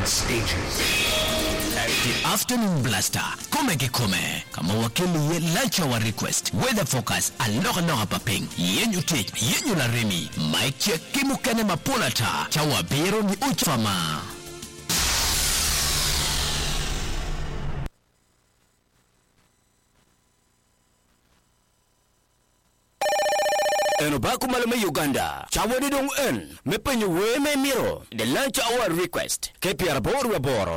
on stages. The Afternoon Blaster. Kome kama wakili ye lunch hour request. Weather focus aloha paping. Yenyu take, yenyu la remi. Mike check kimukene mapolata. Chawa bero ni uchfama. Eno baku malame Uganda. Chawadi dong en. Mepenyu we me miro. The lunch hour request. KPR boro.